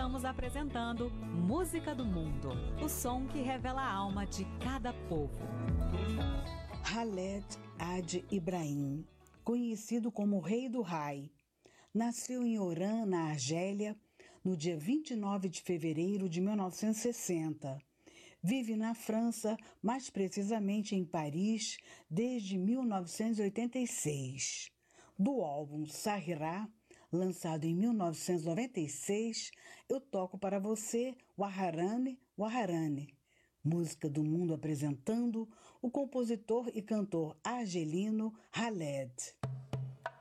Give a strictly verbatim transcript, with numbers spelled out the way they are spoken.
Estamos apresentando Música do Mundo, o som que revela a alma de cada povo. Khaled Ad Ibrahim, conhecido como Rei do Rai, nasceu em Oran, na Argélia, no dia vinte e nove de fevereiro de mil novecentos e sessenta. Vive na França, mais precisamente em Paris, desde mil novecentos e oitenta e seis. Do álbum Sahirá, lançado em mil novecentos e noventa e seis, eu toco para você Waharani Waharani, Música do Mundo apresentando o compositor e cantor argelino Khaled.